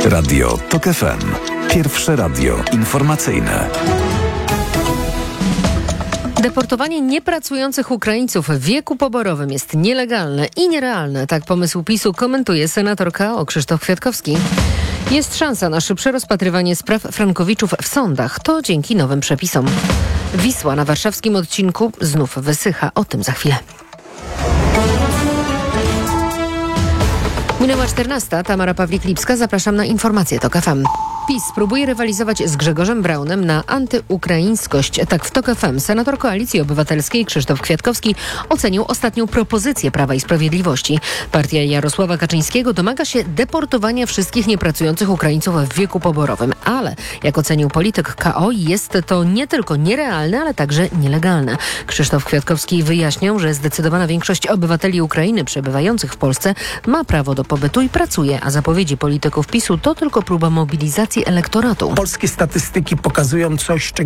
Radio TOK FM. Pierwsze radio informacyjne. Deportowanie niepracujących Ukraińców w wieku poborowym jest nielegalne i nierealne. Tak pomysł PiS-u komentuje senator KO Krzysztof Kwiatkowski. Jest szansa na szybsze rozpatrywanie spraw frankowiczów w sądach. To dzięki nowym przepisom. Wisła na warszawskim odcinku znów wysycha. O tym za chwilę. Minęła 14. Tamara Pawlik-Lipska. Zapraszam na informacje TOK FM. PiS próbuje rywalizować z Grzegorzem Braunem na antyukraińskość. Tak w TOK FM senator Koalicji Obywatelskiej Krzysztof Kwiatkowski ocenił ostatnią propozycję Prawa i Sprawiedliwości. Partia Jarosława Kaczyńskiego domaga się deportowania wszystkich niepracujących Ukraińców w wieku poborowym. Ale, jak ocenił polityk KO, jest to nie tylko nierealne, ale także nielegalne. Krzysztof Kwiatkowski wyjaśniał, że zdecydowana większość obywateli Ukrainy przebywających w Polsce ma prawo do pobytu i pracuje, a zapowiedzi polityków PiS-u to tylko próba mobilizacji elektoratu. Polskie statystyki pokazują coś, czego